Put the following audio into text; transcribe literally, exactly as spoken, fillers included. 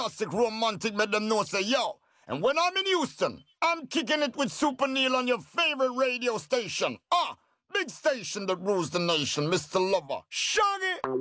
Classic romantic, make them know say yo. And when I'm in Houston, I'm kicking it with Super Neil on your favorite radio station. Ah, big station that rules the nation, Mister Lover. Shaggy!